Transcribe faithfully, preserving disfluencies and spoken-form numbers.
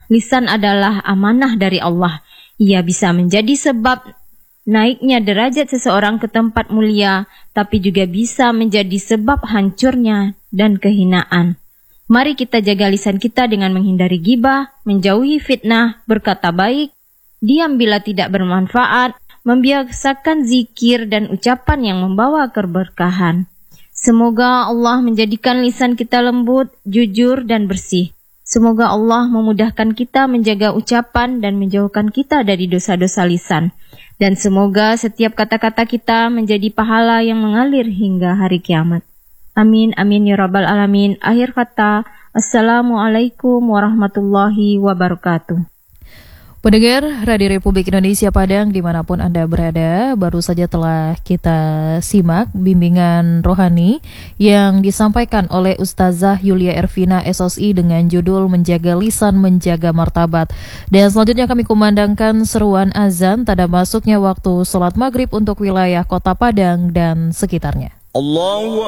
Lisan adalah amanah dari Allah. Ia bisa menjadi sebab naiknya derajat seseorang ke tempat mulia, tapi juga bisa menjadi sebab hancurnya dan kehinaan. Mari kita jaga lisan kita dengan menghindari ghibah, menjauhi fitnah, berkata baik, diam bila tidak bermanfaat, membiasakan zikir dan ucapan yang membawa keberkahan. Semoga Allah menjadikan lisan kita lembut, jujur, dan bersih. Semoga Allah memudahkan kita menjaga ucapan dan menjauhkan kita dari dosa-dosa lisan. Dan semoga setiap kata-kata kita menjadi pahala yang mengalir hingga hari kiamat. Amin, amin ya rabbal alamin. Akhir kata, Assalamualaikum warahmatullahi wabarakatuh. Pendengar Radio Republik Indonesia Padang dimanapun Anda berada, baru saja telah kita simak bimbingan rohani yang disampaikan oleh Ustazah Yulia Ervina S O S I dengan judul Menjaga Lisan, Menjaga Martabat. Dan selanjutnya kami kumandangkan seruan azan tanda masuknya waktu sholat maghrib untuk wilayah Kota Padang dan sekitarnya. Allahu